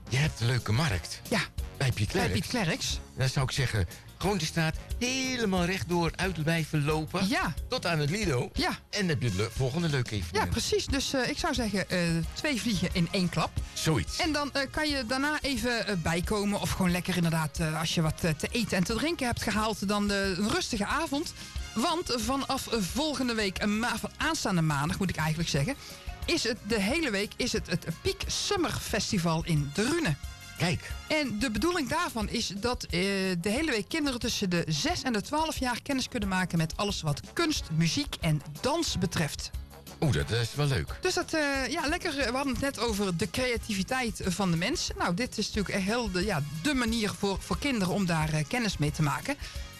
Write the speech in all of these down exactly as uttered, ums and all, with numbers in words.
je hebt een leuke markt. Ja, bij Piet Klerks. bij Piet Klerks. Dan zou ik zeggen, gewoon de straat helemaal rechtdoor uit blijven lopen. Ja. Tot aan het Lido. Ja. En dan heb je het le- volgende leuke evenement. Ja, precies. Dus uh, ik zou zeggen, uh, twee vliegen in één klap. Zoiets. En dan uh, kan je daarna even uh, bijkomen. Of gewoon lekker inderdaad, uh, als je wat uh, te eten en te drinken hebt gehaald, dan uh, een rustige avond. Want vanaf uh, volgende week, uh, ma- van aanstaande maandag moet ik eigenlijk zeggen, is het de hele week is het het Peak Summer Festival in Drunen. Kijk. En de bedoeling daarvan is dat uh, de hele week kinderen tussen de zes en de twaalf jaar kennis kunnen maken met alles wat kunst, muziek en dans betreft. Oeh, dat is wel leuk. Dus dat, uh, ja, lekker. We hadden het net over de creativiteit van de mens. Nou, dit is natuurlijk echt heel de, ja, de manier voor, voor kinderen om daar uh, kennis mee te maken.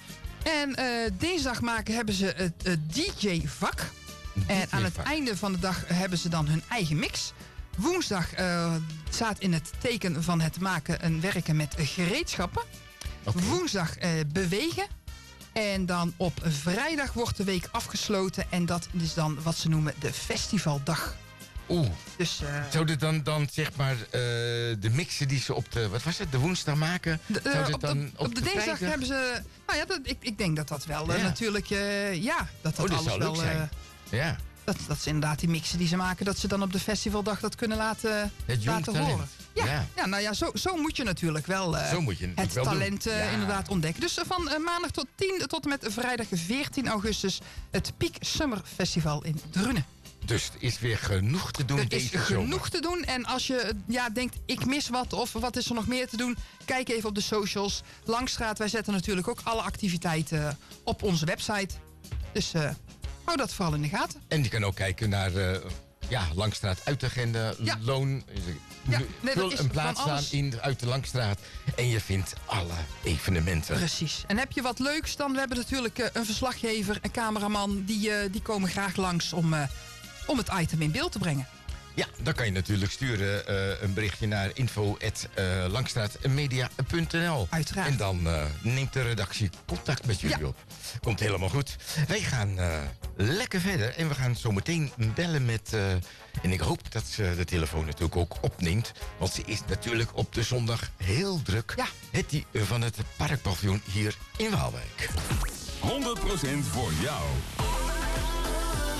En uh, dinsdag maken hebben ze het uh, D J-vak. En aan het einde van de dag hebben ze dan hun eigen mix. Woensdag uh, staat in het teken van het maken en werken met gereedschappen. Okay. Woensdag uh, bewegen. En dan op vrijdag wordt de week afgesloten. En dat is dan wat ze noemen de festivaldag. Oeh. Dus, uh, zou dit dan, dan zeg maar uh, de mixen die ze op de, wat was het, de woensdag maken? De, uh, zou dit op, dan de, op, op de, de dinsdag hebben ze, nou ja, dat, ik, ik denk dat dat wel uh, ja. natuurlijk, uh, ja, dat dat oh, dat alles zou wel, leuk zijn. Uh, ja. Dat, dat ze inderdaad die mixen die ze maken, dat ze dan op de festivaldag dat kunnen laten, het laten talent. horen. Ja, ja. ja, nou ja, zo, zo moet je natuurlijk wel uh, zo moet je het wel talent uh, ja. inderdaad ontdekken. Dus uh, van uh, maandag tot tien tot en met vrijdag veertien augustus het Peak Summer Festival in Drunen. Dus er is weer genoeg te doen er deze is zomer. genoeg te doen. En als je ja, denkt, ik mis wat of wat is er nog meer te doen, kijk even op de socials. Langstraat, wij zetten natuurlijk ook alle activiteiten op onze website. Dus uh, hou dat vooral in de gaten. En je kan ook kijken naar uh, ja, Langstraat uit de agenda, ja. loon. Ja, nee, vul een plaats staan in, uit de Langstraat en je vindt alle evenementen. Precies. En heb je wat leuks, dan we hebben natuurlijk uh, een verslaggever, een cameraman, die, uh, die komen graag langs om, uh, om het item in beeld te brengen. Ja, dan kan je natuurlijk sturen uh, een berichtje naar info at langstraatmedia punt n l. Uiteraard. En dan uh, neemt de redactie contact met jullie ja. op. Komt helemaal goed. Wij gaan uh, lekker verder en we gaan zo meteen bellen met... Uh, en ik hoop dat ze de telefoon natuurlijk ook opneemt. Want ze is natuurlijk op de zondag heel druk. Ja. Hetty van het Parkpaviljoen hier in Waalwijk. honderd procent voor jou.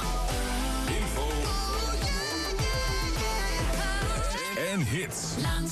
Info en hits.